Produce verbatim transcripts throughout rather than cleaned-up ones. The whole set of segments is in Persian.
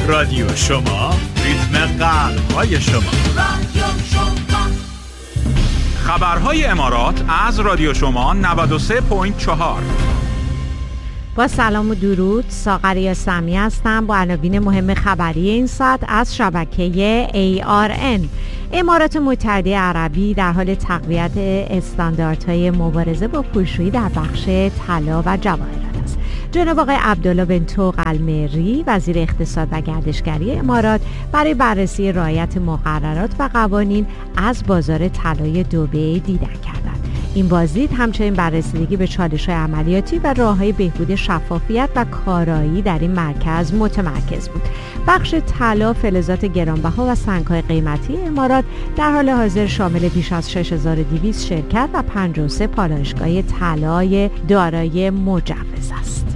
رادیو شما، ریتم قلب‌های شما. رادیو شما. خبرهای امارات از رادیو شما نود و سه و چهار. با سلام و درود، ساغر سمی هستم با عناوین مهم خبری این ساعت از شبکه ای آر ان. امارات متحده عربی در حال تقویت استانداردهای مبارزه با پولشویی در بخش طلا و جواهرات است. جناب آقای عبدالله بن طوق المری، وزیر اقتصاد و گردشگری امارات، برای بررسی رعایت مقررات و قوانین از بازار طلای دبی دیدن کردند. این بازدید همچنین بررسیدگی به چالش‌های عملیاتی و راه‌های بهبود شفافیت و کارایی در این مرکز متمرکز بود. بخش طلا، فلزات گرانبها و سنگ‌های قیمتی امارات در حال حاضر شامل بیش از شش هزار و دویست شرکت و پنجاه و سه پالایشگاه طلای دارای مجوز است.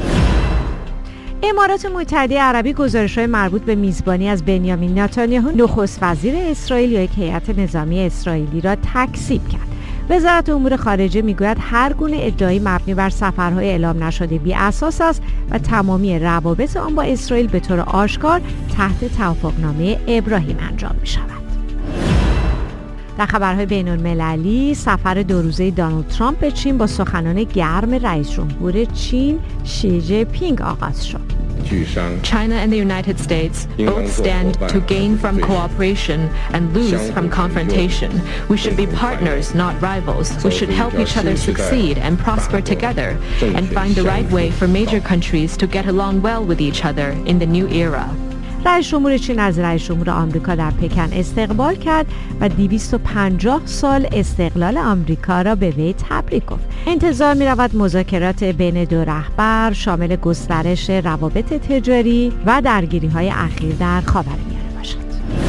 امارات متحده عربی گزارش‌های مربوط به میزبانی از بنیامین نتانیاهو نخست وزیر اسرائیل یا یک هیئت نظامی اسرائیلی را تکذیب کرد. وزارت امور خارجه میگوید هر گونه ادعایی مبنی بر سفرهای اعلام نشده بی اساس است و تمامی روابط آن با اسرائیل به طور آشکار تحت توافقنامه ابراهیم انجام می شود. در خبرهای بین المللی، سفر دو روزه دونالد ترامپ به چین با سخنان گرم رئیس جمهور چین شی جین پینگ آغاز شد. China and the United States both stand to gain from cooperation and lose from confrontation. We should be partners, not rivals. We should help each other succeed and prosper together and find the right way for major countries to get along well with each other in the new era. رئیس جمهور چین از رئیس جمهور آمریکا در پکن استقبال کرد و دویست و پنجاه سال استقلال آمریکا را به وی تبریک گفت. انتظار می‌رود مذاکرات بین دو رهبر شامل گسترش روابط تجاری و درگیری‌های اخیر در خاورمیانه باشد.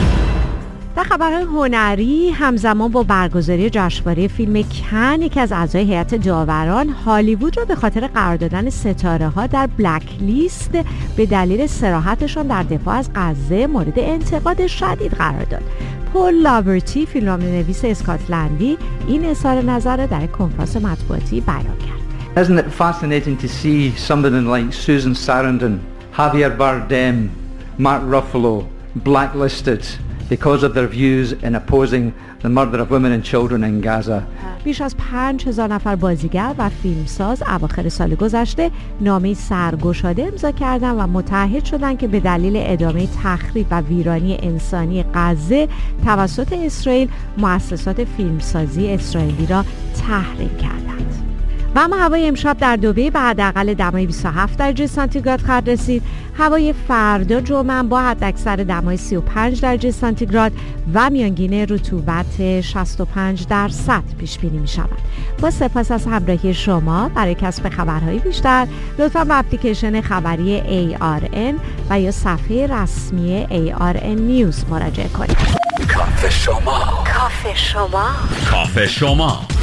در خبرهای هنری، همزمان با برگزاری جشنواره فیلم کن، یکی از اعضای هیئت داوران هالیوود را به خاطر قرار دادن ستاره‌ها در بلک لیست به دلیل صراحتشان در دفاع از غزه مورد انتقاد شدید قرار داد. پول لابرتی، فیلمنامه‌نویس اسکاتلندی، این اظهار نظر را در کنفرانس مطبوعاتی بیان کرد. Isn't it fascinating to see somebody like Susan Sarandon, Javier Bardem, Mark Ruffalo blacklisted because of their views in opposing the murder of women and children in Gaza. بیش از پنج هزار نفر بازیگر و فیلمساز اواخر سال گذشته نامه سرگشاده امضا کردند و متعهد شدند که به دلیل ادامه تخریب و ویرانی انسانی غزه توسط اسرائیل مؤسسات فیلمسازی اسرائیلی را تحریم کردند. و اما هوای امشب در دبی به حداقل دمای بیست و هفت درجه سانتیگراد خواهد رسید. هوای فردا جمعه با حداکثر دمای سی و پنج درجه سانتیگراد و میانگین رطوبت شصت و پنج درصد پیش بینی می شود. با سپاس از همراهی شما. برای کسب خبرهای بیشتر لطفاً به اپلیکیشن خبری ای آر ان و یا صفحه رسمی ای آر ان نیوز مراجعه کنید. کافه شما. کافه شما. کافه شما.